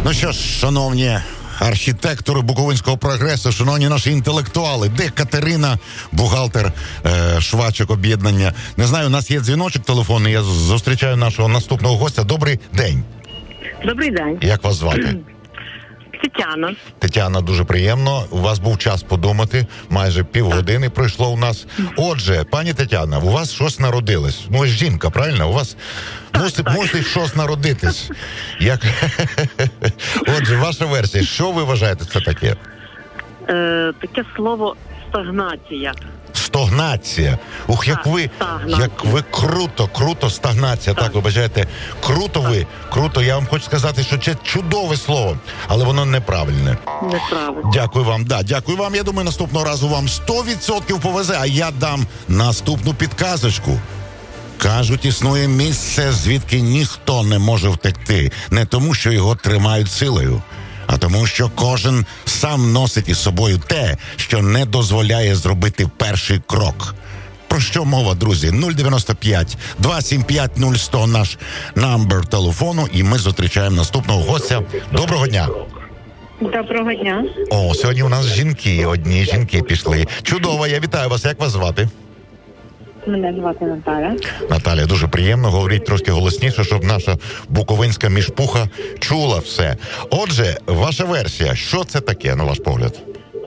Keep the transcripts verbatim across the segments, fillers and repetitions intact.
Ну що ж, шановні архітектори буковинського прогресу, шановні наші інтелектуали, де Катерина, бухгалтер е, швачок об'єднання. Не знаю, у нас є дзвіночок телефонний, я зустрічаю нашого наступного гостя. Добрий день. Добрий день. Як вас звати? Тетяна. Тетяна, дуже приємно. У вас був час подумати, майже півгодини пройшло у нас. Отже, пані Тетяна, у вас щось народилось. Ну, ви ж жінка, правильно? У вас мусить, мусить щось народитись. Як... Отже, ваша версія. Що ви вважаєте це таке? Е, таке слово стагнація. Стагнація. Ух, як ви, як ви круто, круто, стагнація. Так, так ви бажаєте. Круто так. ви, круто. Я вам хочу сказати, що це чудове слово, але воно неправильне. Неправильно. Дякую вам, да, дякую вам. Я думаю, наступного разу вам сто відсотків повезе, а я дам наступну підказочку. Кажуть, існує місце, звідки ніхто не може втекти. Не тому, що його тримають силою, а тому, що кожен сам носить із собою те, що не дозволяє зробити перший крок. Про що мова, друзі? нуль дев'яносто п'ять два сім п'ять нуль сто наш номер телефону, і ми зустрічаємо наступного гостя. Доброго дня! Доброго дня. О, сьогодні у нас жінки, одні жінки пішли. Чудово, я вітаю вас. Як вас звати? Мене звати Наталя. Наталя, дуже приємно. Говоріть трошки голосніше, щоб наша буковинська мішпуха чула все. Отже, ваша версія, що це таке, на ваш погляд?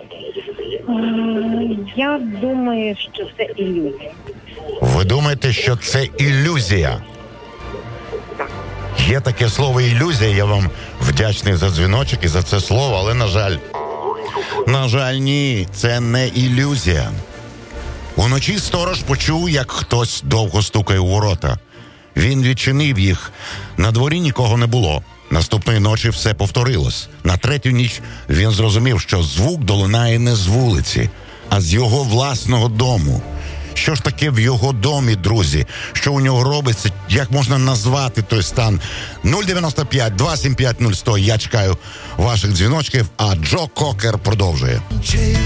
Я думаю, що це ілюзія. Ви думаєте, що це ілюзія? Так. Є таке слово ілюзія, я вам вдячний за дзвіночок і за це слово, але, на жаль, на жаль, ні, це не ілюзія. Уночі сторож почув, як хтось довго стукає у ворота. Він відчинив їх. На дворі нікого не було. Наступної ночі все повторилось. На третю ніч він зрозумів, що звук долинає не з вулиці, а з його власного дому. Що ж таке в його домі, друзі? Що у нього робиться? Як можна назвати той стан? нуль дев'яносто п'ять два сім п'ять нуль сто. Я чекаю ваших дзвіночків, а Джо Кокер продовжує.